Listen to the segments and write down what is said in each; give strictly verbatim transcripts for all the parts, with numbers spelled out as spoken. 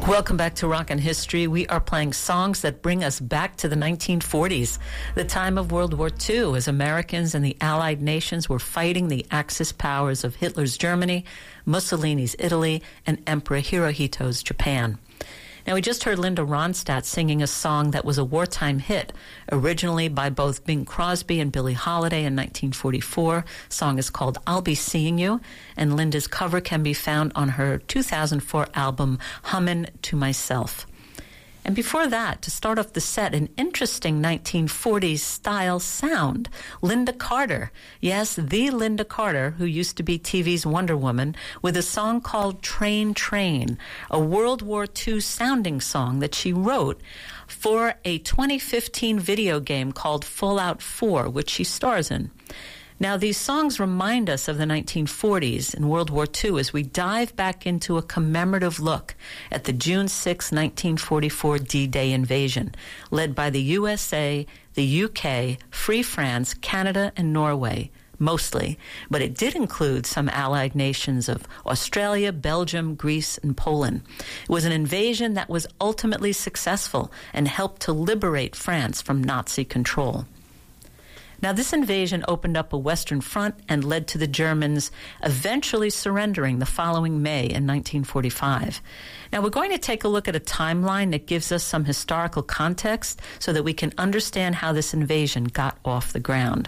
Welcome back to Rock and History. We are playing songs that bring us back to the nineteen forties, the time of World War Two, as Americans and the Allied nations were fighting the Axis powers of Hitler's Germany, Mussolini's Italy, and Emperor Hirohito's Japan. Now, we just heard Linda Ronstadt singing a song that was a wartime hit, originally by both Bing Crosby and Billie Holiday in nineteen forty-four. The song is called I'll Be Seeing You, and Linda's cover can be found on her two thousand four album, Hummin' to Myself. And before that, to start off the set, an interesting nineteen forties style sound. Linda Carter. Yes, the Linda Carter, who used to be T V's Wonder Woman, with a song called Train, Train, a World War Two sounding song that she wrote for a twenty fifteen video game called Fallout four, which she stars in. Now, these songs remind us of the nineteen forties and World War Two as we dive back into a commemorative look at the June sixth, nineteen forty-four D-Day invasion, led by the U S A, the U K, Free France, Canada, and Norway, mostly, but it did include some allied nations of Australia, Belgium, Greece, and Poland. It was an invasion that was ultimately successful and helped to liberate France from Nazi control. Now, this invasion opened up a Western front and led to the Germans eventually surrendering the following May in nineteen forty-five. Now, we're going to take a look at a timeline that gives us some historical context so that we can understand how this invasion got off the ground.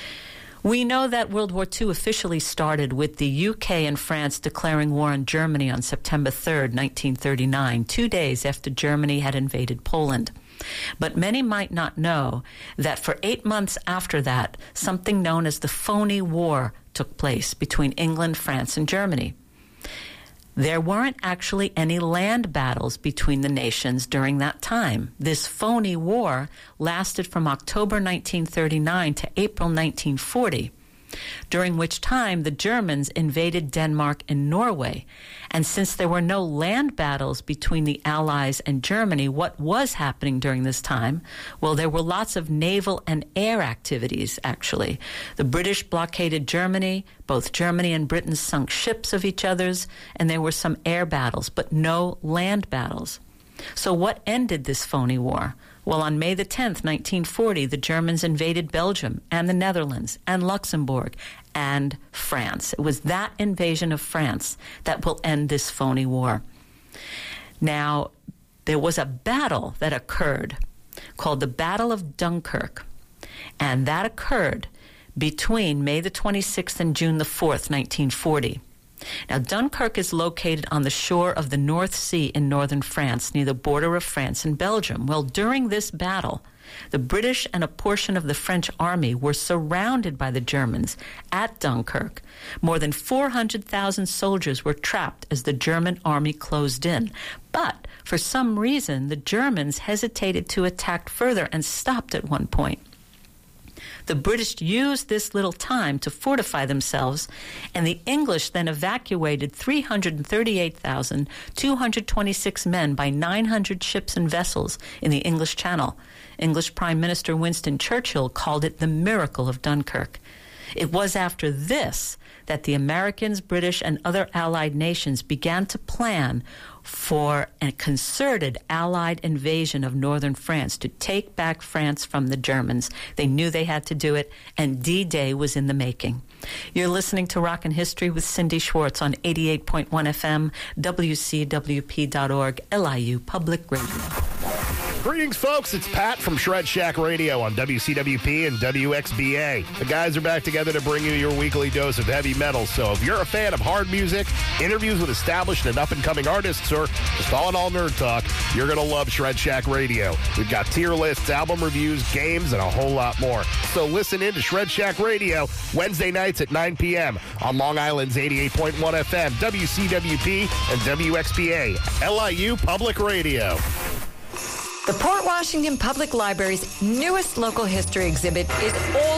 We know that World War Two officially started with the U K and France declaring war on Germany on September third, nineteen thirty-nine, two days after Germany had invaded Poland. But many might not know that for eight months after that, something known as the Phony War took place between England, France, and Germany. There weren't actually any land battles between the nations during that time. This phony war lasted from October nineteen thirty-nine to April nineteen forty, during which time the Germans invaded Denmark and Norway. And since there were no land battles between the Allies and Germany, what was happening during this time? Well, there were lots of naval and air activities, actually. The British blockaded Germany. Both Germany and Britain sunk ships of each other's, and there were some air battles, but no land battles. So what ended this phony war? Well, on May the tenth, nineteen forty, the Germans invaded Belgium and the Netherlands and Luxembourg and France. It was that invasion of France that will end this phony war. Now, there was a battle that occurred called the Battle of Dunkirk, and that occurred between May the twenty-sixth and June the fourth, nineteen forty. Now, Dunkirk is located on the shore of the North Sea in northern France, near the border of France and Belgium. Well, during this battle, the British and a portion of the French army were surrounded by the Germans at Dunkirk. More than four hundred thousand soldiers were trapped as the German army closed in. But for some reason, the Germans hesitated to attack further and stopped at one point. The British used this little time to fortify themselves, and the English then evacuated three hundred thirty-eight thousand two hundred twenty-six men by nine hundred ships and vessels in the English Channel. English Prime Minister Winston Churchill called it the miracle of Dunkirk. It was after this that the Americans, British, and other allied nations began to plan for a concerted Allied invasion of northern France to take back France from the Germans. They knew they had to do it, and D-Day was in the making. You're listening to Rock and History with Cindy Schwartz on eighty-eight point one F M, W C W P dot org, L I U Public Radio. Greetings, folks. It's Pat from Shred Shack Radio on W C W P and W X B A. The guys are back together to bring you your weekly dose of heavy metal. So if you're a fan of hard music, interviews with established and up-and-coming artists, or just all-in-all nerd talk, you're going to love Shred Shack Radio. We've got tier lists, album reviews, games, and a whole lot more. So listen in to Shred Shack Radio Wednesday nights at nine p.m. on Long Island's eighty-eight point one F M, W C W P, and W X B A, L I U Public Radio. The Port Washington Public Library's newest local history exhibit is all